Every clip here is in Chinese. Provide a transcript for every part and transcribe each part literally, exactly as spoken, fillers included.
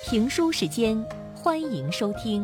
评书时间，欢迎收听。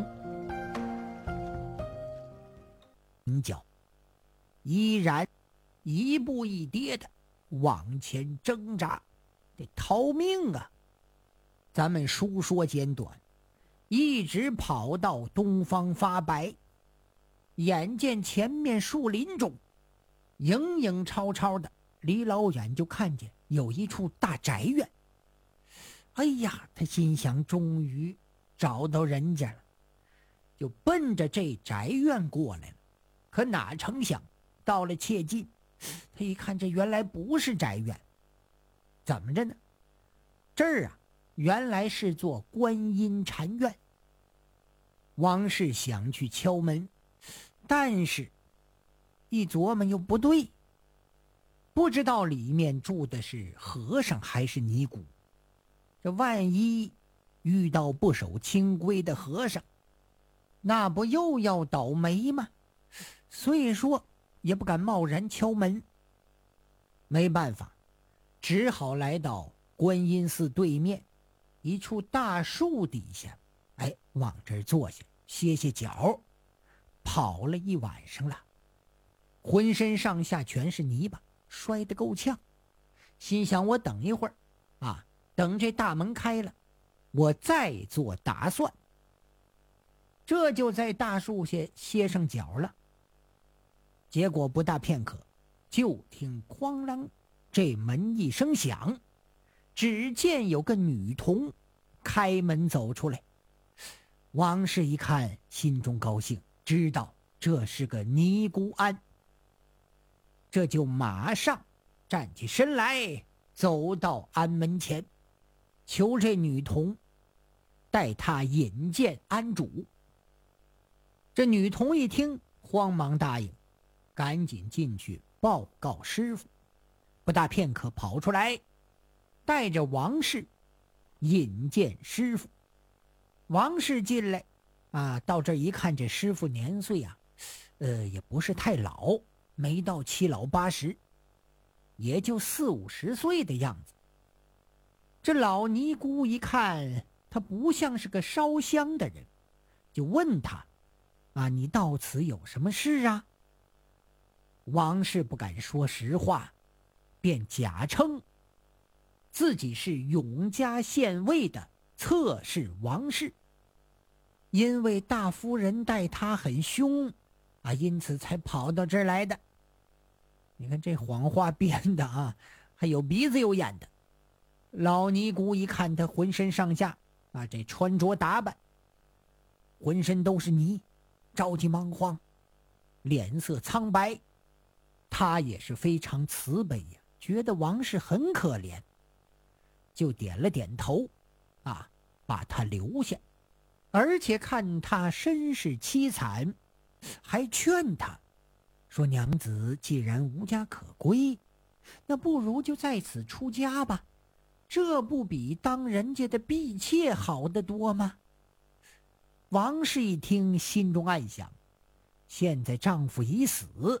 脚依然一步一跌的往前挣扎，得逃命啊！咱们书说简短，一直跑到东方发白，眼见前面树林中影影绰绰的，离老远就看见有一处大宅院。哎呀，他心想终于找到人家了，就奔着这宅院过来了。可哪成想到了切近，他一看这原来不是宅院，怎么着呢？这儿啊原来是座观音禅院。王氏想去敲门，但是一琢磨又不对，不知道里面住的是和尚还是尼姑，这万一遇到不守清规的和尚，那不又要倒霉吗？所以说也不敢贸然敲门。没办法，只好来到观音寺对面一处大树底下，哎，往这儿坐下歇歇脚。跑了一晚上了，浑身上下全是泥巴，摔得够呛。心想我等一会儿啊，等这大门开了，我再做打算。这就在大树下歇上脚了。结果不大片刻，就听哐啷，这门一声响，只见有个女童开门走出来。王氏一看，心中高兴，知道这是个尼姑庵，这就马上站起身来，走到庵门前，求这女童带他引见庵主。这女童一听，慌忙答应，赶紧进去报告师傅。不大片刻跑出来，带着王氏引见师傅。王氏进来啊，到这一看，这师傅年岁啊，呃，也不是太老，没到七老八十，也就四五十岁的样子。这老尼姑一看他不像是个烧香的人，就问他啊，你到此有什么事啊？王氏不敢说实话，便假称自己是永嘉县尉的侧室王氏，因为大夫人待他很凶啊，因此才跑到这儿来的。你看这谎话编的啊，还有鼻子有眼的。老尼姑一看他浑身上下啊，这穿着打扮浑身都是泥，着急忙慌，脸色苍白。他也是非常慈悲呀，觉得王氏很可怜，就点了点头啊，把他留下，而且看他身世凄惨，还劝他说，娘子既然无家可归，那不如就在此出家吧，这不比当人家的婢妾好得多吗？王氏一听，心中暗想，现在丈夫已死，